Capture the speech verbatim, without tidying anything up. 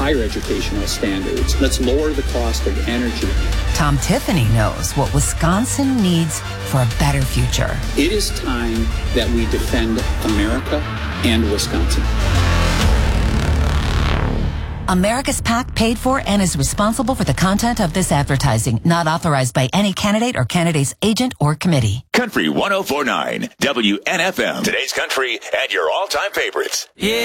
higher educational standards. Let's lower the cost of energy. Tom Tiffany knows what Wisconsin needs for a better future. It is time that we defend America and Wisconsin. America's PAC paid for and is responsible for the content of this advertising, not authorized by any candidate or candidate's agent or committee. Country one oh four point nine, W N F M. Today's country and your all-time favorites. Yeah.